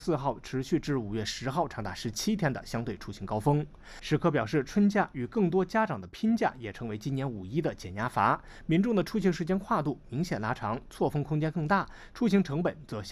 4号持续至5月10号，长达17天的相对出行高峰。时刻表示，春假与更多家长的拼假也成为今年5一的减压阀，民众的出行时间跨度明显拉长，错峰空间更大，出行成本则